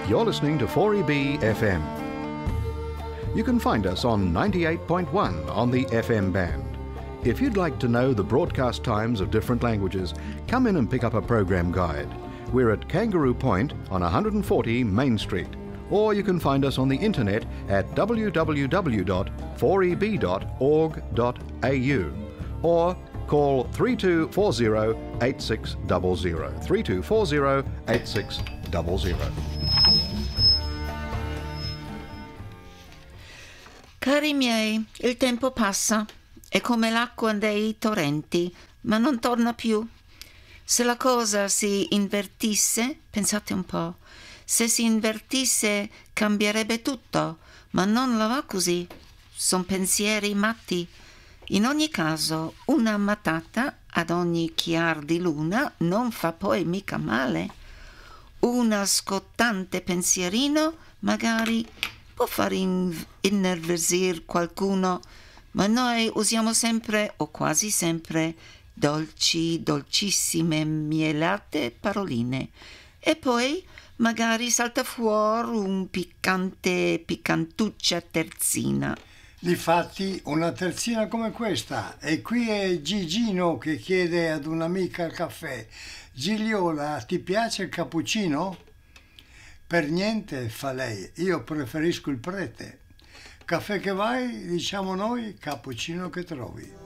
You're listening to 4EB FM. You can find us on 98.1 on the FM band. If you'd like to know the broadcast times of different languages, come in and pick up a program guide. We're at Kangaroo Point on 140 Main Street. Or you can find us on the internet at www.4eb.org.au or call 3240 8600 3240 8600. Cari miei, il tempo passa, è come l'acqua dei torrenti, ma non torna più. Se la cosa si invertisse, pensate un po', se si invertisse cambierebbe tutto, ma non la va così. Sono pensieri matti. In ogni caso, una matata ad ogni chiar di luna non fa poi mica male. Una scottante pensierino magari può far innervosire qualcuno, ma noi usiamo sempre o quasi sempre dolcissime, mielate paroline. E poi magari salta fuori un piccantuccia terzina. Difatti, una terzina come questa. E qui è Gigino che chiede ad un'amica il caffè. Gigliola, ti piace il cappuccino? Per niente, fa lei, io preferisco il prete. Caffè che vai, diciamo noi, cappuccino che trovi.